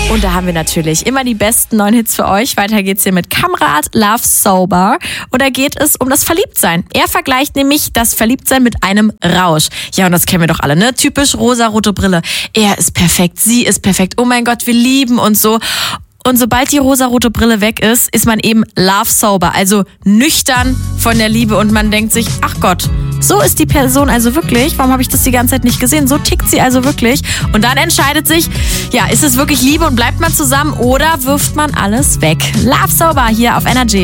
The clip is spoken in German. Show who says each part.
Speaker 1: Und da haben wir natürlich immer die besten neuen Hits für euch. Weiter geht's hier mit Kamrat, Love Sober. Und da geht es um das Verliebtsein. Er vergleicht nämlich das Verliebtsein mit einem Rausch. Ja, und das kennen wir doch alle, ne? Typisch rosarote Brille. Er ist perfekt, sie ist perfekt. Oh mein Gott, wir lieben uns so. Und sobald die rosarote Brille weg ist, ist man eben love sober, also nüchtern von der Liebe. Und man denkt sich, ach Gott, so ist die Person also wirklich. Warum habe ich das die ganze Zeit nicht gesehen? So tickt sie also wirklich. Und dann entscheidet sich, ja, ist es wirklich Liebe und bleibt man zusammen oder wirft man alles weg? Love Sober hier auf Energy.